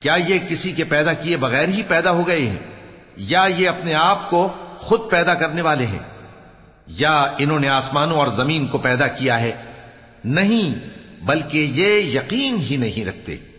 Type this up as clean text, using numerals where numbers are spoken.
क्या ये किसी के पैदा किए बगैर ही पैदा हो गए हैं, या ये अपने आप को खुद पैदा करने वाले हैं, या इन्होंने आसमानों और जमीन को पैदा किया है? नहीं, बल्कि ये यकीन ही नहीं रखते।